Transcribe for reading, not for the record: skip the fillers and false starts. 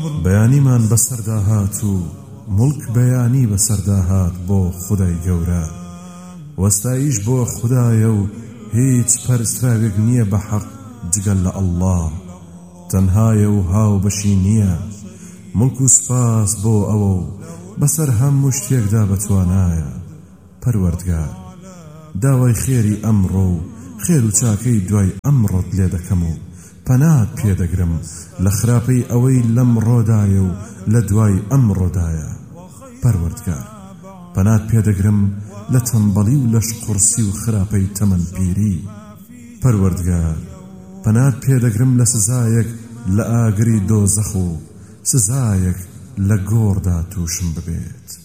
بەیانیمان بەسەردا هات و مڵک بەیانی بەسەردا هات بۆ خودای گەورە وەستایش بۆ خودایە و هیچ پەرستراوێک نییە بە حەق جگەل لە ئەڵڵا تەنهایە و هاو بەشی نییە مڵک و سپاس بۆ ئەوە و بەسەر هەموو شتێکدا بەتوانایە پەروەردگار داوای خێری ئەمڕۆ و خێر و چاکەی دوای ئەمڕۆت لێ دەکەم و پەنات پێدەگرم لە خراپەی ئەوەی لەمڕۆدایە و لە دوای ئەمڕۆدایە پەروەردگار پەنات پێدەگرم لە تەنبەڵی و لەش قورسی و خراپەی تەمەن پیری پەروەردگار پەنات پێدەگرم لە سزایەک لە ئاگری دۆزەخ و سزایەک لە گۆڕدا تووشم ببێت